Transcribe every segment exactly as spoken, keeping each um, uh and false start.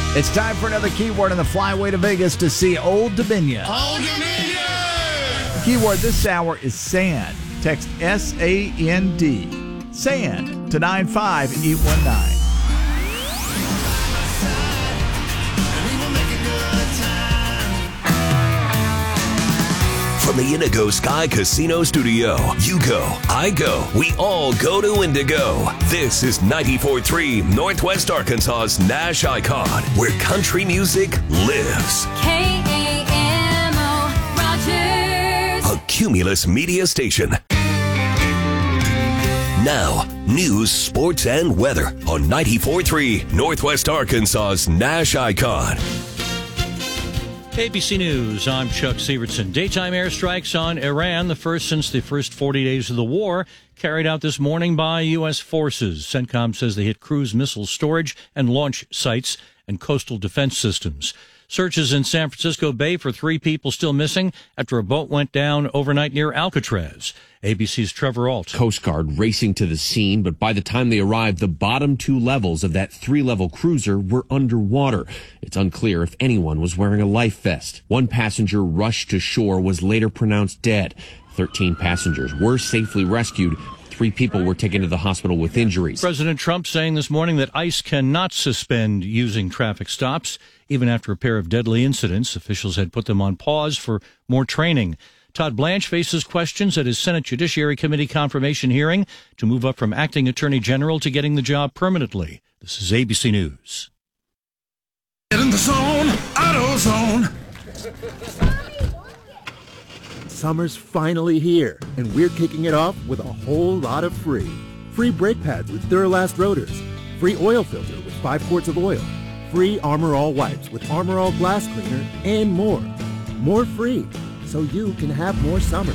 It's time for another keyword on the flyway to Vegas to see Old Dominion. Old Dominion! Keyword this hour is sand. Text S A N D. Sand to nine five eight one nine. From the Indigo Sky Casino Studio, you go, I go, we all go to Indigo. This is ninety-four point three Northwest Arkansas's Nash Icon, where country music lives. K A M O Rogers. A Cumulus media station. Now, news, sports, and weather on ninety-four point three Northwest Arkansas's Nash Icon. A B C News, I'm Chuck Severson. Daytime airstrikes on Iran, the first since the first forty days of the war, carried out this morning by U S forces. CENTCOM says they hit cruise missile storage and launch sites and coastal defense systems. Searches in San Francisco Bay for three people still missing after a boat went down overnight near Alcatraz. A B C's Trevor Ault. Coast Guard racing to the scene, but by the time they arrived, the bottom two levels of that three-level cruiser were underwater. It's unclear if anyone was wearing a life vest. One passenger rushed to shore was later pronounced dead. Thirteen passengers were safely rescued. Three people were taken to the hospital with injuries. President Trump saying this morning that ICE cannot suspend using traffic stops. Even after a pair of deadly incidents, officials had put them on pause for more training. Todd Blanche faces questions at his Senate Judiciary Committee confirmation hearing to move up from acting attorney general to getting the job permanently. This is A B C News. Get in the zone, AutoZone. Summer's finally here, and we're kicking it off with a whole lot of free. Free brake pads with Duralast rotors. Free oil filter with five quarts of oil. Free Armor All wipes with Armor All glass cleaner, and more. More free, so you can have more summer.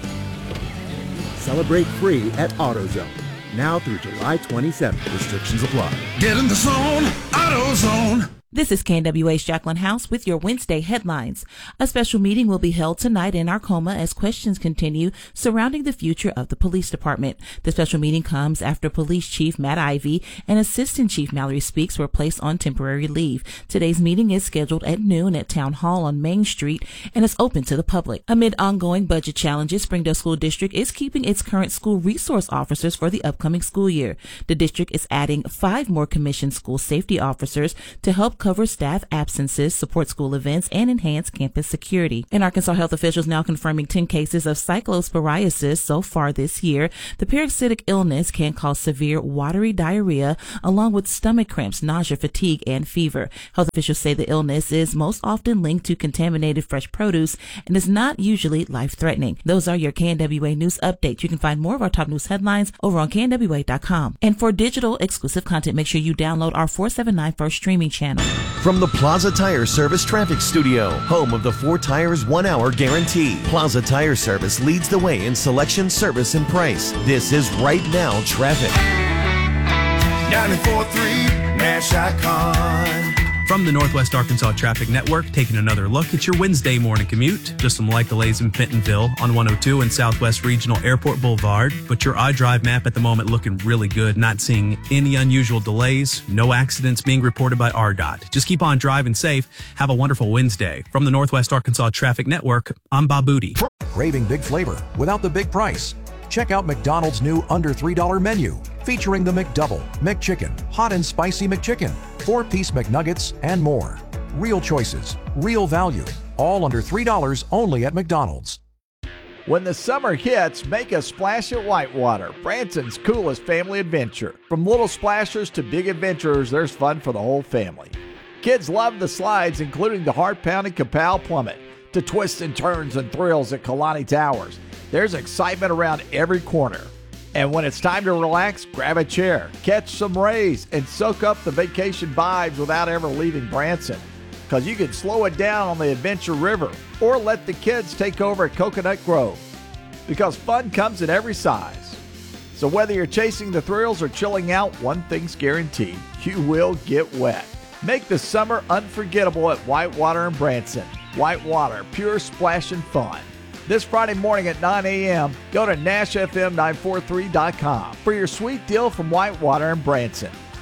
Celebrate free at AutoZone. Now through July twenty-seventh. Restrictions apply. Get in the zone, AutoZone. This is K N W A's Jacqueline House with your Wednesday headlines. A special meeting will be held tonight in Arcoma as questions continue surrounding the future of the police department. The special meeting comes after Police Chief Matt Ivey and Assistant Chief Mallory Speaks were placed on temporary leave. Today's meeting is scheduled at noon at Town Hall on Main Street and is open to the public. Amid ongoing budget challenges, Springdale School District is keeping its current school resource officers for the upcoming school year. The district is adding five more commissioned school safety officers to help cover staff absences, support school events, and enhance campus security. In Arkansas, health officials now confirming ten cases of cyclosporiasis so far this year. The parasitic illness can cause severe watery diarrhea along with stomach cramps, nausea, fatigue, and fever. Health officials say the illness is most often linked to contaminated fresh produce and is not usually life-threatening. Those are your K N W A news updates. You can find more of our top news headlines over on K N W A dot com. And for digital exclusive content, make sure you download our four seventy-nine First streaming channel. From the Plaza Tire Service Traffic Studio, home of the four tires, one hour guarantee. Plaza Tire Service leads the way in selection, service, and price. This is Right Now Traffic. ninety-four point three Nash Icon. From the Northwest Arkansas Traffic Network, taking another look at your Wednesday morning commute. Just some light delays in Bentonville on one oh two and Southwest Regional Airport Boulevard. But your iDrive map at the moment looking really good. Not seeing any unusual delays. No accidents being reported by R D O T. Just keep on driving safe. Have a wonderful Wednesday. From the Northwest Arkansas Traffic Network, I'm Bob Booty. Craving big flavor without the big price? Check out McDonald's new under three dollar menu, featuring the McDouble, McChicken, Hot and Spicy McChicken, four-piece McNuggets, and more. Real choices, real value, all under three dollars only at McDonald's. When the summer hits, make a splash at Whitewater, Branson's coolest family adventure. From little splashers to big adventurers, there's fun for the whole family. Kids love the slides, including the heart-pounding Kapow Plummet, to twists and turns and thrills at Kalani Towers. There's excitement around every corner. And when it's time to relax, grab a chair, catch some rays, and soak up the vacation vibes without ever leaving Branson. Because you can slow it down on the Adventure River or let the kids take over at Coconut Grove. Because fun comes in every size. So whether you're chasing the thrills or chilling out, one thing's guaranteed. You will get wet. Make the summer unforgettable at Whitewater and Branson. Whitewater, pure splash and fun. This Friday morning at nine a.m., go to Nash F M nine forty-three dot com for your sweet deal from Whitewater and Branson.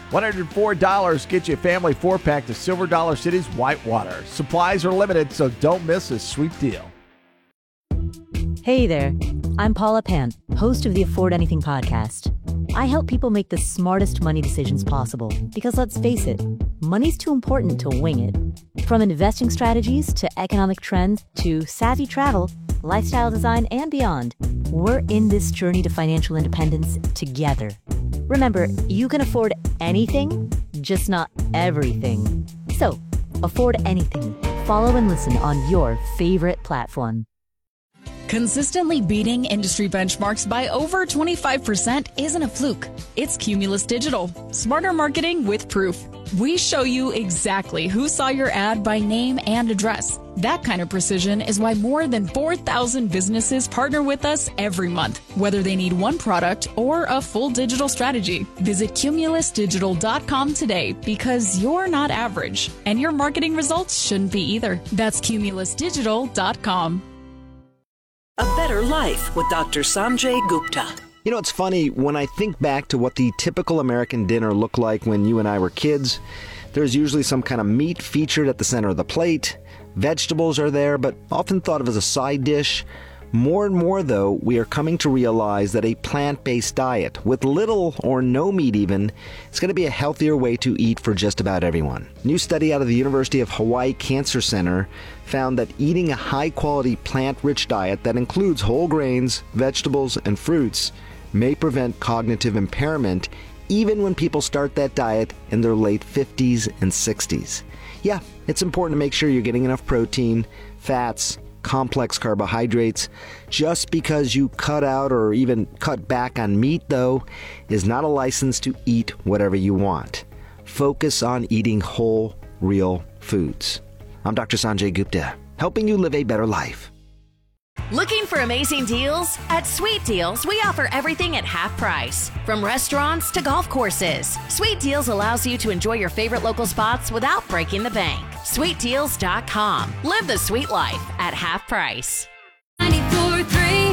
one hundred four dollars gets you a family four-pack to Silver Dollar City's Whitewater. Supplies are limited, so don't miss this sweet deal. Hey there, I'm Paula Pan, host of the Afford Anything podcast. I help people make the smartest money decisions possible because, let's face it, money's too important to wing it. From investing strategies to economic trends to savvy travel, lifestyle design, and beyond, we're in this journey to financial independence together. Remember, you can afford anything, just not everything. So, afford anything. Follow and listen on your favorite platform. Consistently beating industry benchmarks by over twenty-five percent isn't a fluke. It's Cumulus Digital. Smarter marketing with proof. We show you exactly who saw your ad by name and address. That kind of precision is why more than four thousand businesses partner with us every month, whether they need one product or a full digital strategy. Visit cumulus digital dot com today because you're not average, and your marketing results shouldn't be either. That's cumulus digital dot com. A Better Life with Doctor Sanjay Gupta. You know, it's funny, when I think back to what the typical American dinner looked like when you and I were kids, there's usually some kind of meat featured at the center of the plate. Vegetables are there, but often thought of as a side dish. More and more, though, we are coming to realize that a plant-based diet, with little or no meat even, is going to be a healthier way to eat for just about everyone. A new study out of the University of Hawaii Cancer Center found that eating a high-quality plant-rich diet that includes whole grains, vegetables, and fruits may prevent cognitive impairment even when people start that diet in their late fifties and sixties. Yeah, it's important to make sure you're getting enough protein, fats, complex carbohydrates. Just because you cut out or even cut back on meat, though, is not a license to eat whatever you want. Focus on eating whole, real foods. I'm Doctor Sanjay Gupta, helping you live a better life. Looking for amazing deals? At Sweet Deals, we offer everything at half price. From restaurants to golf courses, Sweet Deals allows you to enjoy your favorite local spots without breaking the bank. sweet deals dot com. Live the sweet life at half price. ninety-four three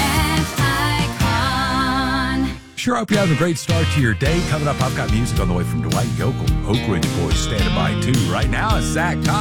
Icon. Sure hope you have a great start to your day. Coming up, I've got music on the way from Dwight Yoakam. Oak Ridge Boys standing by, too. Right now, it's Zach Thomas.